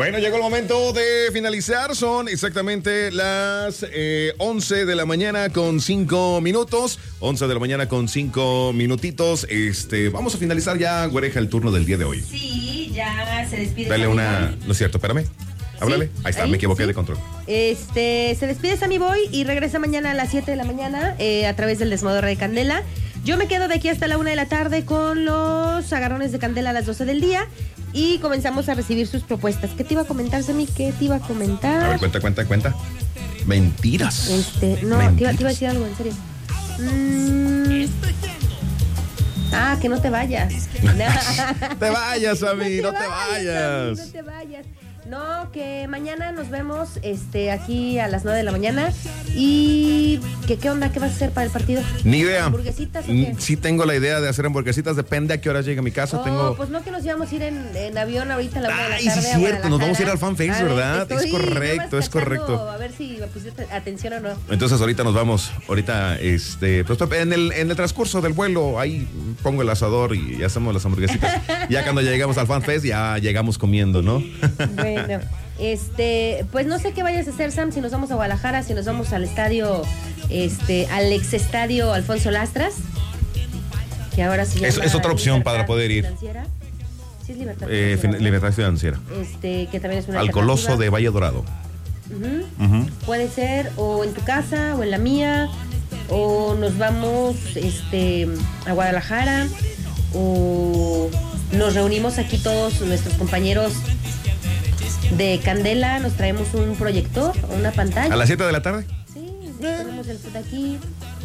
Bueno, llegó el momento de finalizar. Son exactamente las 11 de la mañana con 5 minutos. 11 de la mañana con 5 minutitos. Vamos a finalizar ya, Güereja, el turno del día de hoy. Sí, ya se despide. Dale una... No es cierto, espérame. Háblale. ¿Sí? Ahí está, ¿Ahí? me equivoqué ¿Sí? de control. Se despide Sammy Boy y regresa mañana a las 7 de la mañana a través del Desmador de Candela. Yo me quedo de aquí hasta la 1 de la tarde con los agarrones de Candela a las 12 del día y comenzamos a recibir sus propuestas. ¿Qué te iba a comentar, Sammy? ¿Qué te iba a comentar? A ver, cuenta. Mentiras. No, Mentiras. te iba a decir algo, en serio. Que no te vayas. Te vayas, Sammy, no te Sammy, vayas. no te vayas. No, que mañana nos vemos aquí a las 9 de la mañana. ¿Y qué onda? ¿Qué vas a hacer para el partido? Ni idea. ¿Hamburguesitas o qué? Sí tengo la idea de hacer hamburguesitas, depende a qué hora llegue a mi casa. Pues no, que nos íbamos a ir en avión ahorita a la 1 de la tarde. Sí, es cierto, nos vamos a ir al Fan Fest, ¿verdad? Es correcto. A ver si me pusiste atención o no. Entonces ahorita nos vamos, pues en el transcurso del vuelo, ahí pongo el asador y hacemos las hamburguesitas. Ya cuando lleguemos al Fan Fest, ya llegamos comiendo, ¿no? Bueno, pues no sé qué vayas a hacer, Sam, si nos vamos a Guadalajara, si nos vamos al estadio, al ex estadio Alfonso Lastras, que ahora sí es otra opción para poder ir. Financiera. Sí, es Libertad. Libertad Financiera. Que también es una al Coloso de Valle Dorado. Puede ser o en tu casa o en la mía, o nos vamos a Guadalajara, o nos reunimos aquí todos nuestros compañeros de Candela, nos traemos un proyector o una pantalla. ¿A las 7 de la tarde? Sí, ponemos el food aquí.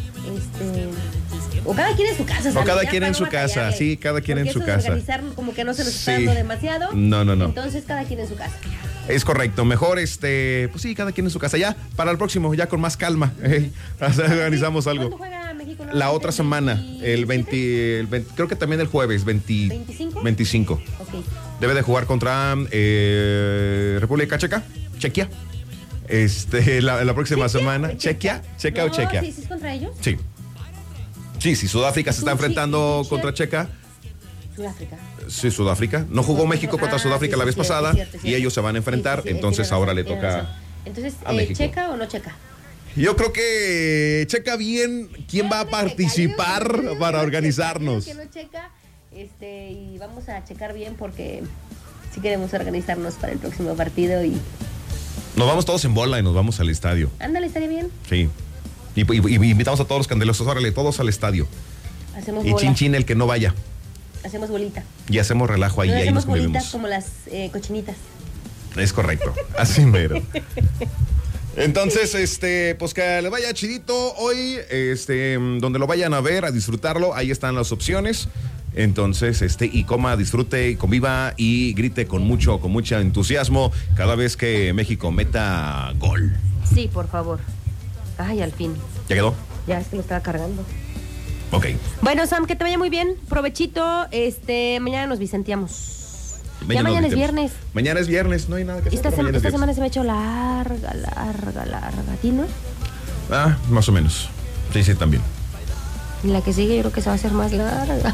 O cada quien en su casa. O cada quien en su casa, sí, cada quien en su casa. Organizar como que no se nos está dando demasiado. No. Entonces cada quien en su casa. Es correcto, mejor pues sí, cada quien en su casa. Ya, para el próximo, ya con más calma. Organizamos algo. ¿Cuándo juega México? La otra semana, el 20, creo que también el jueves, 25. 25. Ok. Debe de jugar contra República Chequia. La próxima semana. ¿Chequia o Chequia? ¿Sí es contra ellos? Sí. Sí, Sudáfrica se está enfrentando contra Checa. Sudáfrica. Sí, Sudáfrica. No jugó México contra Sudáfrica la vez pasada y ellos se van a enfrentar, entonces ahora le toca Entonces, a México. ¿checa o no checa? Yo creo que checa bien quién va a participar para organizarnos. Que no checa, y vamos a checar bien porque sí queremos organizarnos para el próximo partido y... Nos vamos todos en bola y nos vamos al estadio. Ándale, estaría bien. Sí. Y invitamos a todos los candelosos, órale, todos al estadio. Hacemos y bola. chin el que no vaya. Hacemos bolita. Y hacemos relajo ahí, ahí nos bolitas convivimos. como las cochinitas. Es correcto, así mero. Entonces, pues que le vaya chidito hoy, donde lo vayan a ver, a disfrutarlo, ahí están las opciones. Entonces, y coma, disfrute, conviva y grite con mucho entusiasmo cada vez que México meta gol. Sí, por favor. Ay, al fin. ¿Ya quedó? Ya, es que lo estaba cargando. Ok. Bueno, Sam, que te vaya muy bien. Provechito. Mañana nos vicenteamos. Mañana es viernes. Mañana es viernes, no hay nada que hacer. Esta semana se me ha hecho larga. ¿A ti no? Más o menos. Sí, también. Y la que sigue yo creo que se va a hacer más larga.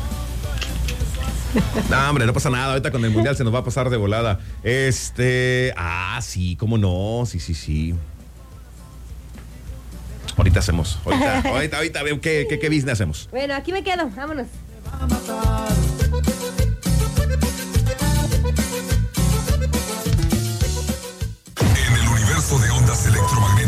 No, hombre, no pasa nada. Ahorita con el mundial se nos va a pasar de volada. Sí, cómo no. Sí. Ahorita hacemos. Ahorita veo qué business hacemos. Bueno, aquí me quedo. Vámonos. En el universo de ondas electromagnéticas